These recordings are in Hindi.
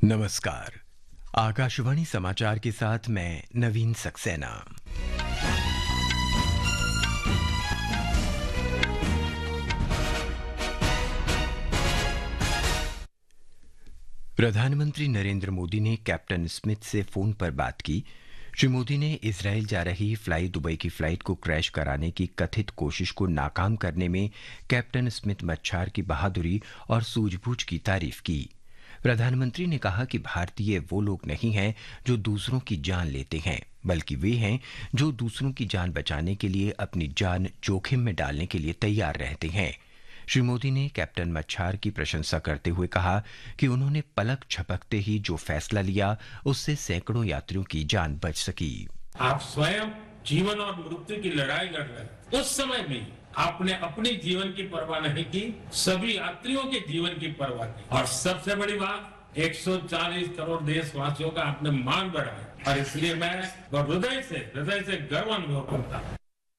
नमस्कार। आकाशवाणी समाचार के साथ मैं नवीन सक्सेना। प्रधानमंत्री नरेंद्र मोदी ने कैप्टन स्मिथ से फोन पर बात की। श्री मोदी ने इजरायल जा रही फ्लाई दुबई की फ्लाइट को क्रैश कराने की कथित कोशिश को नाकाम करने में कैप्टन स्मिथ मच्छार की बहादुरी और सूझबूझ की तारीफ की। प्रधानमंत्री ने कहा कि भारतीय वो लोग नहीं हैं जो दूसरों की जान लेते हैं, बल्कि वे हैं जो दूसरों की जान बचाने के लिए अपनी जान जोखिम में डालने के लिए तैयार रहते हैं। श्री मोदी ने कैप्टन मच्छार की प्रशंसा करते हुए कहा कि उन्होंने पलक झपकते ही जो फैसला लिया उससे सैकड़ों यात्रियों की जान बच सकी। आप स्वयं जीवन और मृत्यु की लड़ाई लड़ रहे हैं। उस समय भी आपने अपने जीवन की परवाह नहीं की, सभी यात्रियों के जीवन की परवाह की। और सबसे बड़ी बात, 140 करोड़ देशवासियों का आपने मान बढ़ाया। और इसलिए मैं हृदय से गर्व अनुभव करता हूं।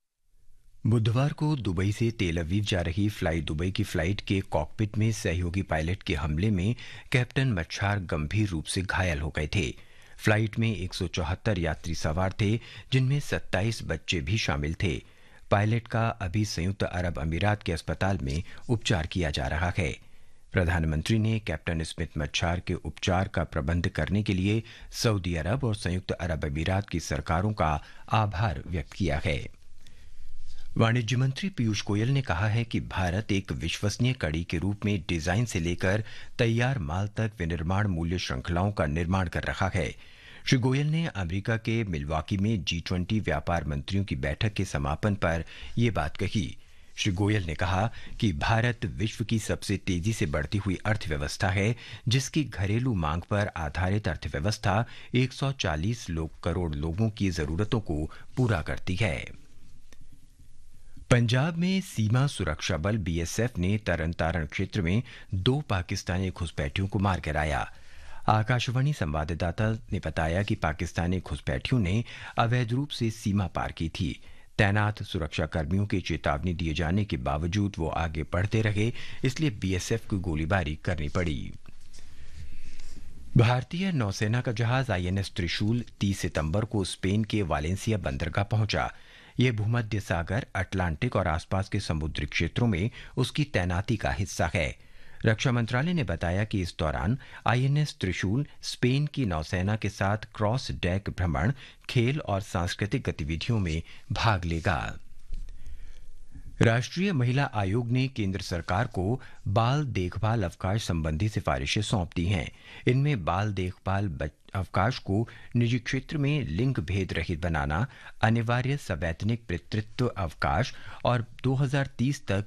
बुधवार को दुबई से तेल अवीव जा रही फ्लाई दुबई की फ्लाइट के कॉकपिट में सहयोगी पायलट के हमले में कैप्टन मच्छार गंभीर रूप से घायल हो गए थे। फ्लाइट में 174 यात्री सवार थे, जिनमें 27 बच्चे भी शामिल थे। पायलट का अभी संयुक्त अरब अमीरात के अस्पताल में उपचार किया जा रहा है। प्रधानमंत्री ने कैप्टन स्मिथ मच्छार के उपचार का प्रबंध करने के लिए सऊदी अरब और संयुक्त अरब अमीरात की सरकारों का आभार व्यक्त किया है। वाणिज्य मंत्री पीयूष गोयल ने कहा है कि भारत एक विश्वसनीय कड़ी के रूप में डिजाइन से लेकर तैयार माल तक विनिर्माण मूल्य श्रृंखलाओं का निर्माण कर रहा है। श्री गोयल ने अमेरिका के मिल्वाकी में G20 व्यापार मंत्रियों की बैठक के समापन पर यह बात कही। श्री गोयल ने कहा कि भारत विश्व की सबसे तेजी से बढ़ती हुई अर्थव्यवस्था है, जिसकी घरेलू मांग पर आधारित अर्थव्यवस्था 140 करोड़ लोगों की जरूरतों को पूरा करती है। पंजाब में सीमा सुरक्षा बल BSF ने तरन तारण क्षेत्र में 2 पाकिस्तानी घुसपैठियों को मार गिराया। आकाशवाणी संवाददाता ने बताया कि पाकिस्तानी घुसपैठियों ने अवैध रूप से सीमा पार की थी। तैनात सुरक्षा कर्मियों की चेतावनी दिए जाने के बावजूद वो आगे बढ़ते रहे, इसलिए BSF को गोलीबारी करनी पड़ी। भारतीय नौसेना का जहाज INS त्रिशूल 30 सितंबर को स्पेन के वालेंसिया बंदरगाह पहुंचा। यह भूमध्य सागर, अटलांटिक और आसपास के समुद्री क्षेत्रों में उसकी तैनाती का हिस्सा है। रक्षा मंत्रालय ने बताया कि इस दौरान INS त्रिशूल स्पेन की नौसेना के साथ क्रॉस डेक भ्रमण, खेल और सांस्कृतिक गतिविधियों में भाग लेगा। राष्ट्रीय महिला आयोग ने केंद्र सरकार को बाल देखभाल अवकाश संबंधी सिफारिशें सौंप दी हैं। इनमें बाल देखभाल अवकाश को निजी क्षेत्र में लिंग भेद रहित बनाना, अनिवार्य सवैतनिक पितृत्व अवकाश और 2030 तक